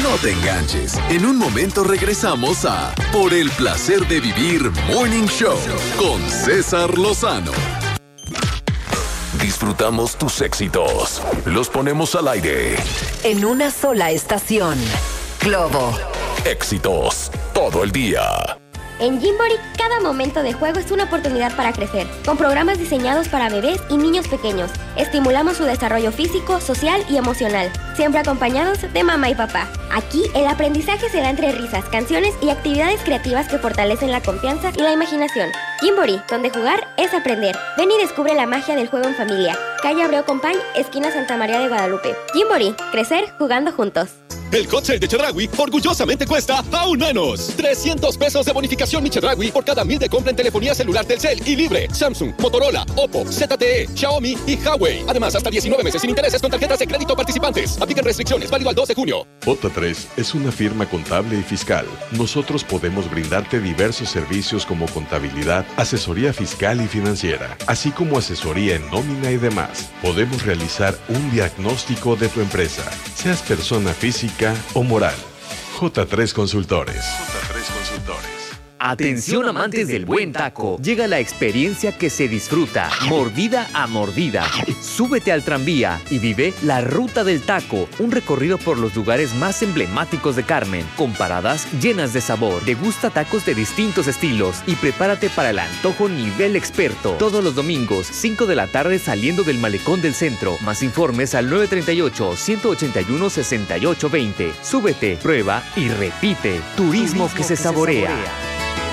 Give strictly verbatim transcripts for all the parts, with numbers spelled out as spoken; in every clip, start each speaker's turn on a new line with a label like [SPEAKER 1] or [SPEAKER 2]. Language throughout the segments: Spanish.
[SPEAKER 1] No te enganches. En un momento regresamos a Por el placer de vivir Morning Show con César Lozano. Disfrutamos tus éxitos. Los ponemos al aire.
[SPEAKER 2] En una sola estación. Globo.
[SPEAKER 1] Éxitos todo el día.
[SPEAKER 3] En Gymboree, cada momento de juego es una oportunidad para crecer, con programas diseñados para bebés y niños pequeños. Estimulamos su desarrollo físico, social y emocional, siempre acompañados de mamá y papá. Aquí, el aprendizaje se da entre risas, canciones y actividades creativas que fortalecen la confianza y la imaginación. Gymboree, donde jugar es aprender. Ven y descubre la magia del juego en familia. Calle Abreu Compañ, esquina Santa María de Guadalupe. Gymboree, crecer jugando juntos.
[SPEAKER 4] El hot sale de Chedraui orgullosamente cuesta aún menos. trescientos pesos de bonificación Mi Chedraui por cada mil de compra en telefonía celular Telcel y libre. Samsung, Motorola, Oppo, Z T E, Xiaomi y Huawei. Además, hasta diecinueve meses sin intereses con tarjetas de crédito participantes. Aplican restricciones, válido al dos de junio.
[SPEAKER 5] J tres es una firma contable y fiscal. Nosotros podemos brindarte diversos servicios como contabilidad, asesoría fiscal y financiera, así como asesoría en nómina y demás. Podemos realizar un diagnóstico de tu empresa, seas persona física o moral. J tres Consultores. J tres Consultores.
[SPEAKER 6] Atención amantes del buen taco. Llega la experiencia que se disfruta, mordida a mordida. Súbete al tranvía y vive la Ruta del Taco, un recorrido por los lugares más emblemáticos de Carmen, con paradas llenas de sabor. Degusta tacos de distintos estilos y prepárate para el antojo nivel experto. Todos los domingos, cinco de la tarde saliendo del Malecón del Centro. Más informes al nueve tres ocho, uno ocho uno, seis ocho dos cero. Súbete, prueba y repite. Turismo, Turismo que, se, que saborea. se saborea.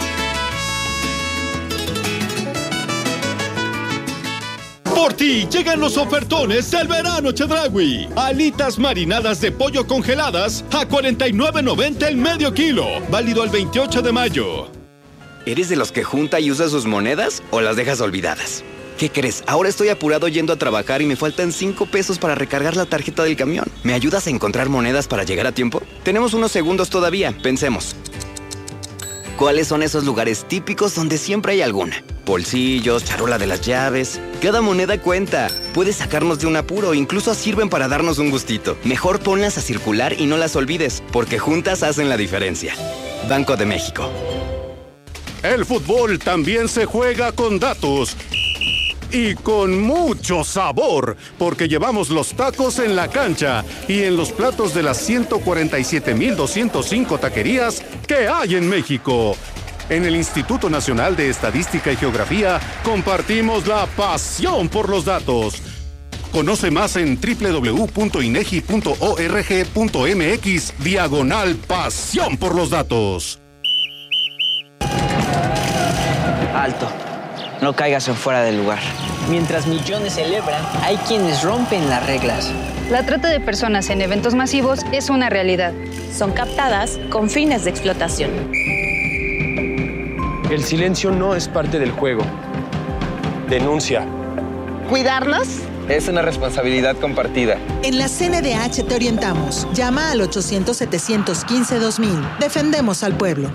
[SPEAKER 4] Por ti llegan los ofertones del verano Chedraui. Alitas marinadas de pollo congeladas a cuarenta y nueve noventa el medio kilo. Válido al veintiocho de mayo.
[SPEAKER 7] ¿Eres de los que junta y usa sus monedas o las dejas olvidadas? ¿Qué crees? Ahora estoy apurado yendo a trabajar y me faltan cinco pesos para recargar la tarjeta del camión. ¿Me ayudas a encontrar monedas para llegar a tiempo? Tenemos unos segundos todavía. Pensemos. ¿Cuáles son esos lugares típicos donde siempre hay alguna? Bolsillos, charola de las llaves. Cada moneda cuenta. Puede sacarnos de un apuro, incluso sirven para darnos un gustito. Mejor ponlas a circular y no las olvides, porque juntas hacen la diferencia. Banco de México.
[SPEAKER 8] El fútbol también se juega con datos. Y con mucho sabor, porque llevamos los tacos en la cancha y en los platos de las ciento cuarenta y siete mil doscientos cinco taquerías que hay en México. En el Instituto Nacional de Estadística y Geografía compartimos la pasión por los datos. Conoce más en doble u doble u doble u punto inegi punto org punto mx diagonal pasión por los datos.
[SPEAKER 9] Alto. No caigas en fuera del lugar. Mientras millones celebran, hay quienes rompen las reglas.
[SPEAKER 10] La trata de personas en eventos masivos es una realidad.
[SPEAKER 11] Son captadas con fines de explotación.
[SPEAKER 12] El silencio no es parte del juego. Denuncia.
[SPEAKER 13] ¿Cuidarnos?
[SPEAKER 7] Es una responsabilidad compartida.
[SPEAKER 13] En la C N D H te orientamos. Llama al ochocientos, setecientos quince, dos mil. Defendemos al pueblo.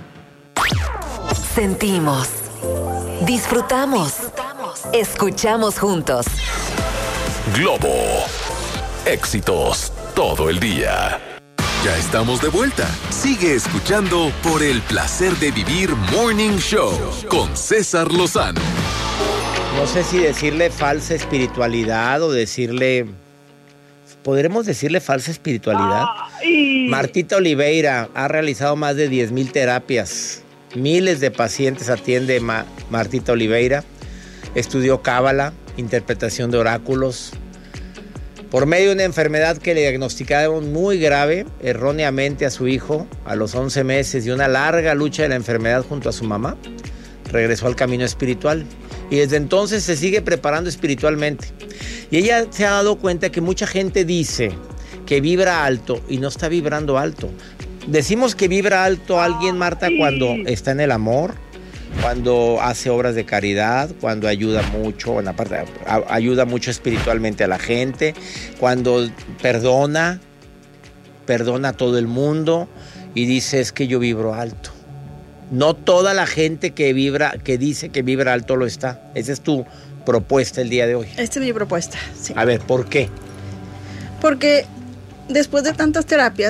[SPEAKER 2] Sentimos. Disfrutamos. Disfrutamos. Escuchamos juntos.
[SPEAKER 1] Globo. Éxitos todo el día. Ya estamos de vuelta. Sigue escuchando Por el placer de vivir Morning Show con César Lozano.
[SPEAKER 14] No sé si decirle falsa espiritualidad o decirle... ¿Podremos decirle falsa espiritualidad? Ay. Martita Oliveira ha realizado más de diez mil terapias. Miles de pacientes atiende Ma- Martita Oliveira. Estudió cábala, interpretación de oráculos. Por medio de una enfermedad que le diagnosticaron muy grave, erróneamente a su hijo, a los once meses, y una larga lucha de la enfermedad junto a su mamá, regresó al camino espiritual. Y desde entonces se sigue preparando espiritualmente. Y ella se ha dado cuenta que mucha gente dice que vibra alto y no está vibrando alto. Decimos que vibra alto alguien, Marta, cuando está en el amor, cuando hace obras de caridad, cuando ayuda mucho, bueno, aparte, ayuda mucho espiritualmente a la gente, cuando perdona, perdona a todo el mundo y dice, es que yo vibro alto. No toda la gente que vibra, que dice que vibra alto lo está. Esa es tu propuesta el día de hoy.
[SPEAKER 15] Esta es mi propuesta, sí.
[SPEAKER 14] A ver, ¿por qué?
[SPEAKER 15] Porque después de tantas terapias,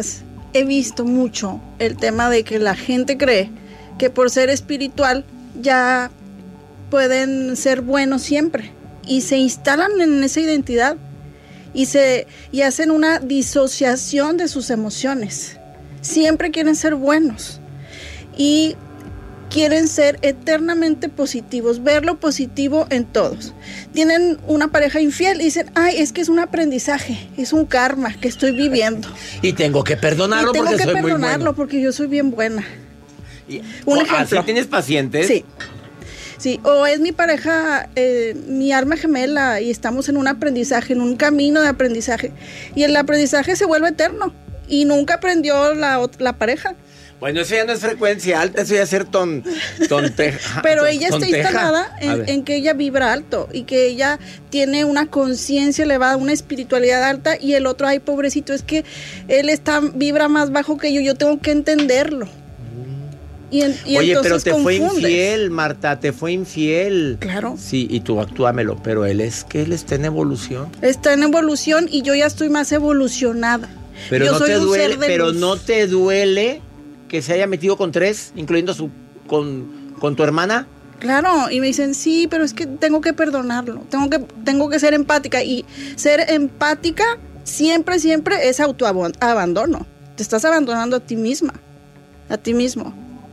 [SPEAKER 15] he visto mucho el tema de que la gente cree que por ser espiritual ya pueden ser buenos siempre y se instalan en esa identidad y se y hacen una disociación de sus emociones. Siempre quieren ser buenos y quieren ser eternamente positivos, ver lo positivo en todos. Tienen una pareja infiel y dicen, ay, es que es un aprendizaje, es un karma que estoy viviendo.
[SPEAKER 14] Y tengo que perdonarlo
[SPEAKER 15] y tengo
[SPEAKER 14] porque
[SPEAKER 15] que
[SPEAKER 14] soy
[SPEAKER 15] perdonarlo
[SPEAKER 14] muy bueno.
[SPEAKER 15] porque yo soy bien buena.
[SPEAKER 14] Y,
[SPEAKER 15] un
[SPEAKER 14] ¿Ah,
[SPEAKER 15] ejemplo.
[SPEAKER 14] ¿sí tienes pacientes?
[SPEAKER 15] Sí. Sí, o es mi pareja, eh, mi alma gemela y estamos en un aprendizaje, en un camino de aprendizaje. Y el aprendizaje se vuelve eterno y nunca aprendió la, la pareja.
[SPEAKER 14] Bueno, eso ya no es frecuencia alta, eso ya es ser ton, tonteja.
[SPEAKER 15] Pero ella
[SPEAKER 14] tonteja.
[SPEAKER 15] está instalada en, en que ella vibra alto y que ella tiene una conciencia elevada, una espiritualidad alta y el otro, ay, pobrecito, es que él está vibra más bajo que yo, yo tengo que entenderlo. Y en, y
[SPEAKER 14] Oye, pero te
[SPEAKER 15] confundes.
[SPEAKER 14] fue infiel, Marta, te fue infiel.
[SPEAKER 15] Claro.
[SPEAKER 14] Sí, y tú actúamelo, pero él es que él está en evolución.
[SPEAKER 15] Está en evolución y yo ya estoy más evolucionada.
[SPEAKER 14] Pero
[SPEAKER 15] yo
[SPEAKER 14] no
[SPEAKER 15] soy
[SPEAKER 14] te
[SPEAKER 15] un
[SPEAKER 14] duele,
[SPEAKER 15] ser de
[SPEAKER 14] pero
[SPEAKER 15] luz.
[SPEAKER 14] no te duele que se haya metido con tres, incluyendo su con, con tu hermana.
[SPEAKER 15] Claro, y me dicen, sí, pero es que tengo que perdonarlo, tengo que, tengo que ser empática. Y ser empática siempre, siempre es autoabandono. Te estás abandonando a ti misma, a ti mismo.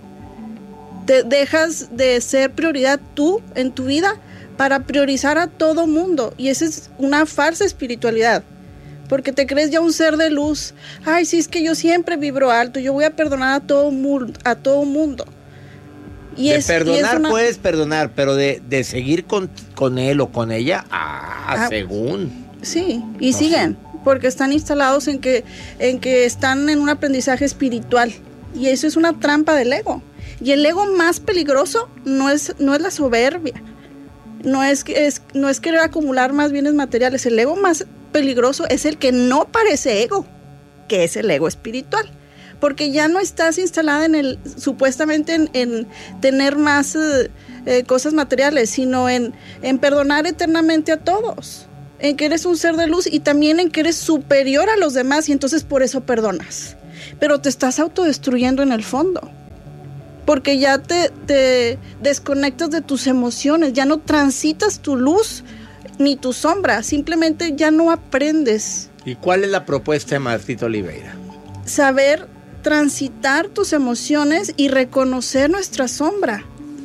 [SPEAKER 15] Te dejas de ser prioridad tú en tu vida para priorizar a todo mundo. Y esa es una falsa espiritualidad. Porque te crees ya un ser de luz. Ay, sí, es que yo siempre vibro alto. Yo voy a perdonar a todo mundo. A todo mundo. Y
[SPEAKER 14] de
[SPEAKER 15] es,
[SPEAKER 14] perdonar
[SPEAKER 15] y es una...
[SPEAKER 14] puedes perdonar, pero de, de seguir con, con él o con ella, ah,
[SPEAKER 15] Ah,
[SPEAKER 14] según.
[SPEAKER 15] Sí, y
[SPEAKER 14] No
[SPEAKER 15] siguen. Sé. Porque están instalados en que, en que están en un aprendizaje espiritual. Y eso es una trampa del ego. Y el ego más peligroso no es, no es la soberbia. No es, es, no es querer acumular más bienes materiales. El ego más peligroso es el que no parece ego, que es el ego espiritual. Porque ya no estás instalada en el, supuestamente en, en tener más eh, eh, cosas materiales, sino en, en perdonar eternamente a todos. En que eres un ser de luz y también en que eres superior a los demás y entonces por eso perdonas. Pero te estás autodestruyendo en el fondo. Porque ya te, te desconectas de tus emociones, ya no transitas tu luz ni tu sombra, simplemente ya no aprendes.
[SPEAKER 14] ¿Y cuál es la propuesta de Martita Oliveira?
[SPEAKER 15] Saber transitar tus emociones y reconocer nuestra sombra,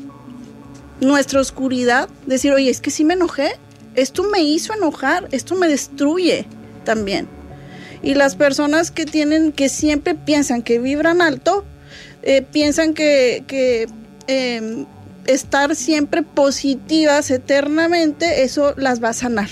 [SPEAKER 15] nuestra oscuridad, decir, oye, es que sí me enojé, esto me hizo enojar, esto me destruye también. Y las personas que tienen, que siempre piensan que vibran alto, Eh, piensan que, que eh, estar siempre positivas eternamente, eso las va a sanar.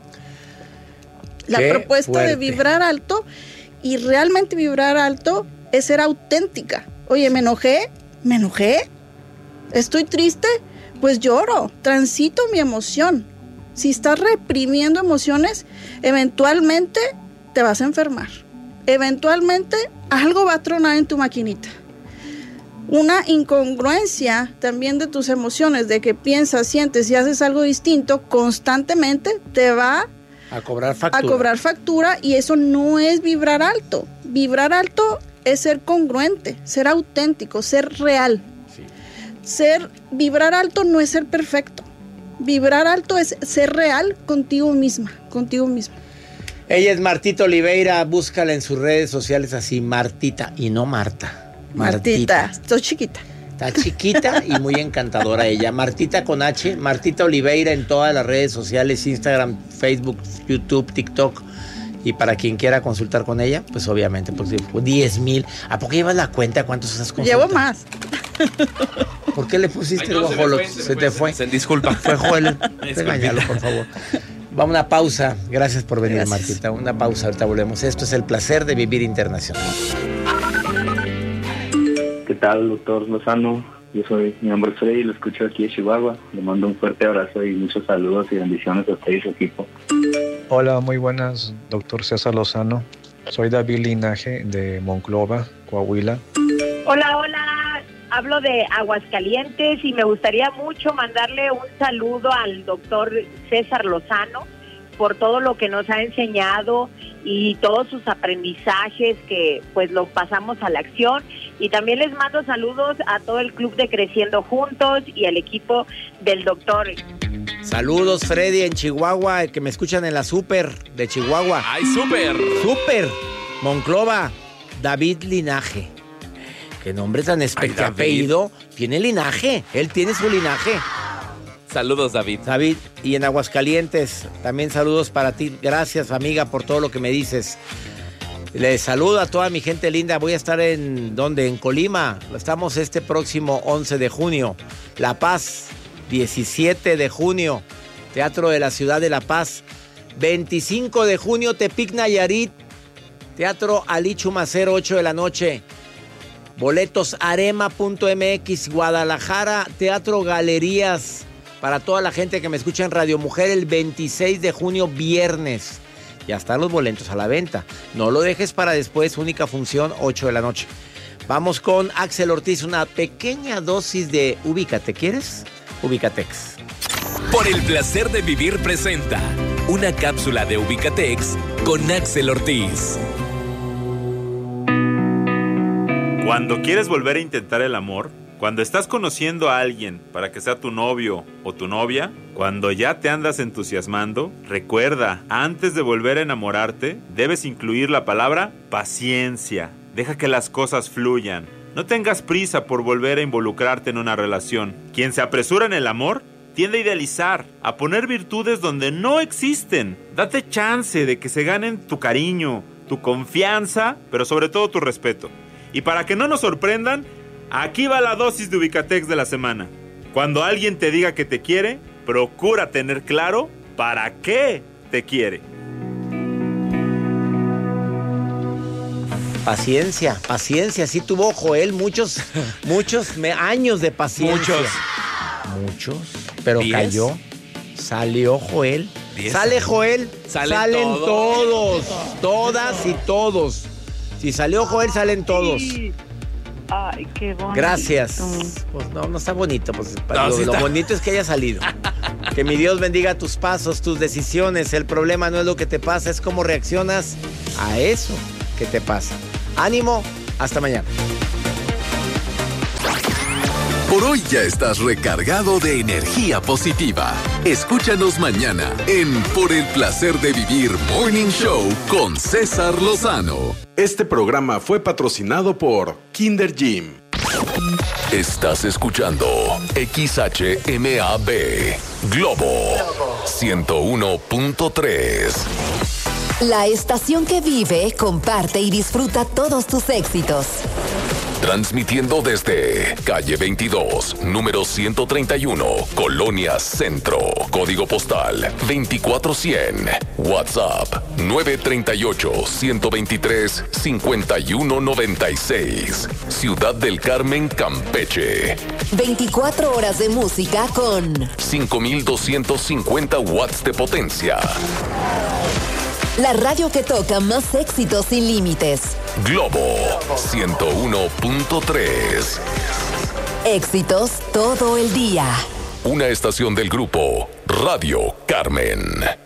[SPEAKER 15] La
[SPEAKER 14] Qué
[SPEAKER 15] propuesta
[SPEAKER 14] fuerte.
[SPEAKER 15] de vibrar alto, y realmente vibrar alto, es ser auténtica. Oye, me enojé, me enojé, estoy triste, pues lloro, transito mi emoción. Si estás reprimiendo emociones, eventualmente te vas a enfermar. Eventualmente algo va a tronar en tu maquinita. Una incongruencia también de tus emociones, de que piensas, sientes y haces algo distinto constantemente, te va
[SPEAKER 14] a cobrar factura.
[SPEAKER 15] a cobrar factura y eso no es vibrar alto. Vibrar alto es ser congruente, ser auténtico, ser real.
[SPEAKER 14] Sí.
[SPEAKER 15] Ser, vibrar alto no es ser perfecto. Vibrar alto es ser real contigo misma, contigo mismo.
[SPEAKER 14] Ella es Martita Oliveira, búscala en sus redes sociales así, Martita, y no Marta.
[SPEAKER 15] Martita, Martita. Estoy chiquita.
[SPEAKER 14] Está chiquita y muy encantadora ella. Martita con H, Martita Oliveira en todas las redes sociales, Instagram, Facebook, YouTube, TikTok. Y para quien quiera consultar con ella, pues obviamente, pues diez mil. ¿A poco llevas la cuenta? ¿Cuántos estás consultando?
[SPEAKER 15] Llevo más.
[SPEAKER 14] ¿Por qué le pusiste
[SPEAKER 16] Ay, no,
[SPEAKER 14] el guajolo?
[SPEAKER 16] Se,
[SPEAKER 14] se,
[SPEAKER 16] se
[SPEAKER 14] te fue.
[SPEAKER 16] Se disculpa.
[SPEAKER 14] Fue Joel. Regáñalo, por favor. Vamos a una pausa. Gracias por venir,
[SPEAKER 15] Gracias.
[SPEAKER 14] Martita. Una pausa, ahorita volvemos. Esto es El Placer de Vivir Internacional.
[SPEAKER 17] ¿Qué tal, doctor Lozano? Yo soy, mi nombre es Freddy, lo escucho aquí en Chihuahua. Le mando un fuerte abrazo y muchos saludos y bendiciones a usted y su equipo.
[SPEAKER 18] Hola, muy buenas, doctor César Lozano. Soy David Linaje de Monclova, Coahuila.
[SPEAKER 19] Hola, hola. Hablo de Aguascalientes y me gustaría mucho mandarle un saludo al doctor César Lozano por todo lo que nos ha enseñado y todos sus aprendizajes que pues lo pasamos a la acción. Y también les mando saludos a todo el club de Creciendo Juntos y al equipo del doctor.
[SPEAKER 14] Saludos, Freddy, en Chihuahua, que me escuchan en la Super de Chihuahua.
[SPEAKER 16] ¡Ay, Super!
[SPEAKER 14] Super. Monclova, David Linaje. Qué nombre tan espectacular. Apellido, tiene linaje, él tiene su linaje.
[SPEAKER 16] Saludos, David.
[SPEAKER 14] David, y en Aguascalientes, también saludos para ti. Gracias, amiga, por todo lo que me dices. Les saludo a toda mi gente linda. Voy a estar en, ¿dónde? En Colima. Estamos este próximo once de junio. La Paz, diecisiete de junio. Teatro de la Ciudad de La Paz. veinticinco de junio, Tepic, Nayarit. Teatro Ali Chumacero, ocho de la noche. Boletos arema punto m x. Guadalajara, Teatro Galerías. Para toda la gente que me escucha en Radio Mujer, el veintiséis de junio, viernes. Ya están los boletos a la venta. No lo dejes para después, única función, ocho de la noche. Vamos con Axel Ortiz, una pequeña dosis de Ubícate. ¿Quieres? Ubicatex.
[SPEAKER 1] Por el placer de vivir presenta una cápsula de Ubicatex con Axel Ortiz.
[SPEAKER 20] Cuando quieres volver a intentar el amor, cuando estás conociendo a alguien para que sea tu novio o tu novia, cuando ya te andas entusiasmando, recuerda, antes de volver a enamorarte, debes incluir la palabra paciencia. Deja que las cosas fluyan. No tengas prisa por volver a involucrarte en una relación. Quien se apresura en el amor tiende a idealizar, a poner virtudes donde no existen. Date chance de que se ganen tu cariño, tu confianza, pero sobre todo tu respeto. Y para que no nos sorprendan, aquí va la dosis de Ubicatex de la semana. Cuando alguien te diga que te quiere, procura tener claro para qué te quiere.
[SPEAKER 14] Paciencia, paciencia. Sí tuvo Joel muchos, muchos me, años de paciencia.
[SPEAKER 16] Muchos.
[SPEAKER 14] Muchos, pero ¿Diez? Cayó. Salió Joel.
[SPEAKER 16] ¿Diez?
[SPEAKER 14] Sale Joel.
[SPEAKER 16] Salen,
[SPEAKER 14] salen
[SPEAKER 16] todos.
[SPEAKER 14] todos. Todas y todos. Si salió Joel, salen todos.
[SPEAKER 19] Ay, qué bonito.
[SPEAKER 14] Gracias. Pues no, no está bonito. Pues,
[SPEAKER 16] no,
[SPEAKER 14] lo,
[SPEAKER 16] sí
[SPEAKER 14] lo
[SPEAKER 16] está.
[SPEAKER 14] bonito es que haya salido. Que mi Dios bendiga tus pasos, tus decisiones. El problema no es lo que te pasa, es cómo reaccionas a eso que te pasa. Ánimo, hasta mañana.
[SPEAKER 1] Por hoy ya estás recargado de energía positiva. Escúchanos mañana en Por el Placer de Vivir Morning Show con César Lozano.
[SPEAKER 5] Este programa fue patrocinado por Kinder Gym.
[SPEAKER 1] Estás escuchando X H M A B Globo ciento uno punto tres.
[SPEAKER 2] La estación que vive, comparte y disfruta todos tus éxitos.
[SPEAKER 1] Transmitiendo desde calle veintidós, número ciento treinta y uno, Colonia Centro. Código postal veinticuatro cien. WhatsApp nueve tres ocho, uno dos tres, cinco uno nueve seis. Ciudad del Carmen, Campeche.
[SPEAKER 2] veinticuatro horas de música con
[SPEAKER 1] cinco mil doscientos cincuenta watts de potencia.
[SPEAKER 2] la radio que toca más éxitos sin límites.
[SPEAKER 1] Globo ciento uno punto tres.
[SPEAKER 2] Éxitos todo el día.
[SPEAKER 1] Una estación del grupo Radio Carmen.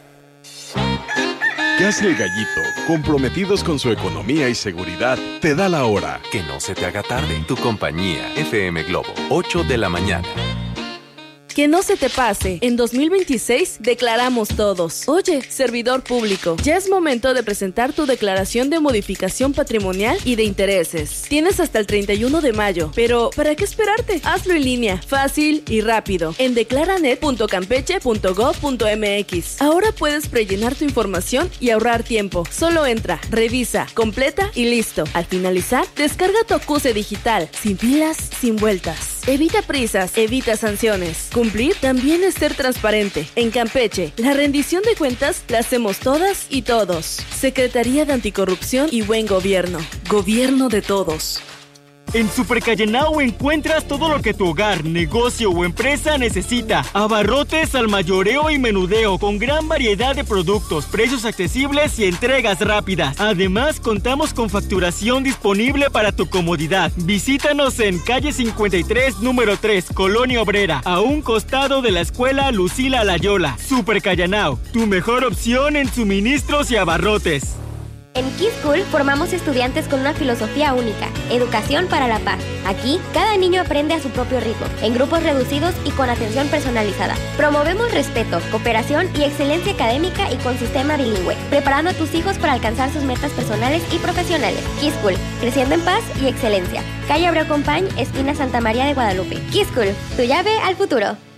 [SPEAKER 5] ¿Qué hace el Gallito? Comprometidos con su economía y seguridad, te da la hora.
[SPEAKER 21] Que no se te haga tarde. Tu compañía F M Globo, ocho de la mañana.
[SPEAKER 22] Que no se te pase. En dos mil veintiséis declaramos todos. Oye, servidor público, ya es momento de presentar tu declaración de modificación patrimonial y de intereses. Tienes hasta el treinta y uno de mayo, pero ¿para qué esperarte? Hazlo en línea, fácil y rápido, en declaranet punto campeche punto gob punto m x. Ahora puedes prellenar tu información y ahorrar tiempo. Solo entra, revisa, completa y listo. Al finalizar, descarga tu acuse digital, sin pilas, sin vueltas. Evita prisas, evita sanciones. Cumplir también es ser transparente. En Campeche, la rendición de cuentas la hacemos todas y todos. Secretaría de Anticorrupción y Buen Gobierno. Gobierno de todos.
[SPEAKER 23] En Super Callenao encuentras todo lo que tu hogar, negocio o empresa necesita. Abarrotes al mayoreo y menudeo con gran variedad de productos, precios accesibles y entregas rápidas. Además, contamos con facturación disponible para tu comodidad. Visítanos en calle cincuenta y tres, número tres, Colonia Obrera, a un costado de la escuela Lucila Layola. Super Callenao, tu mejor opción en suministros y abarrotes.
[SPEAKER 3] En Key School formamos estudiantes con una filosofía única, educación para la paz. Aquí, cada niño aprende a su propio ritmo, en grupos reducidos y con atención personalizada. Promovemos respeto, cooperación y excelencia académica y con sistema bilingüe, preparando a tus hijos para alcanzar sus metas personales y profesionales. Key School, creciendo en paz y excelencia. Calle Abreu Compañ, esquina Santa María de Guadalupe. Key School, tu llave al futuro.